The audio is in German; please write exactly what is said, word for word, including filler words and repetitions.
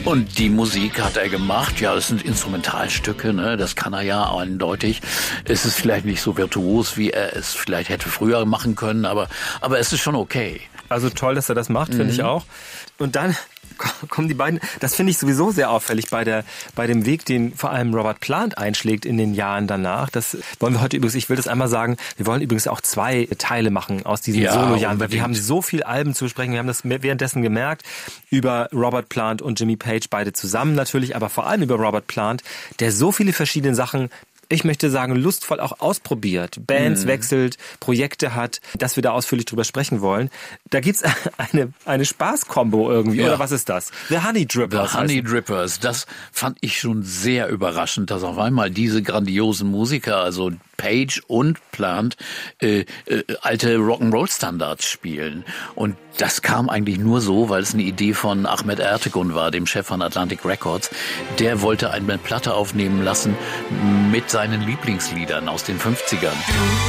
Und die Musik hat er gemacht. Ja, es sind Instrumentalstücke, ne? Das kann er ja eindeutig. Es ist vielleicht nicht so virtuos, wie er es vielleicht hätte früher machen können, aber, aber es ist schon okay. Also toll, dass er das macht, finde mhm. ich auch. Und dann kommen die beiden, das finde ich sowieso sehr auffällig bei der bei dem Weg, den vor allem Robert Plant einschlägt in den Jahren danach. Das wollen wir heute übrigens, ich will das einmal sagen, wir wollen übrigens auch zwei Teile machen aus diesen ja, Solo-Jahren, weil wir haben so viel Alben zu besprechen, wir haben das währenddessen gemerkt, über Robert Plant und Jimmy Page, beide zusammen natürlich, aber vor allem über Robert Plant, der so viele verschiedene Sachen, ich möchte sagen, lustvoll auch ausprobiert, Bands mm. wechselt, Projekte hat, dass wir da ausführlich drüber sprechen wollen. Da gibt's eine eine Spaßkombo irgendwie, ja. Oder was ist das? The Honey Drippers. The Honey Drippers, das fand ich schon sehr überraschend, dass auf einmal diese grandiosen Musiker, also Page und Plant, äh, äh, alte Rock'n'Roll-Standards spielen. Und das kam eigentlich nur so, weil es eine Idee von Ahmet Ertegun war, dem Chef von Atlantic Records. Der wollte eine Platte aufnehmen lassen mit seinen Lieblingsliedern aus den fünfzigern.